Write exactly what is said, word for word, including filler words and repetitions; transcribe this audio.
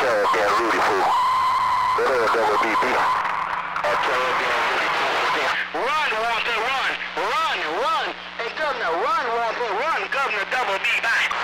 tear down Rudy fool. Tear down B B. Uh, tear down Rudy fool. Run, Walter, run, run, run. Hey, Governor, run, Walter, run. Governor Double B back.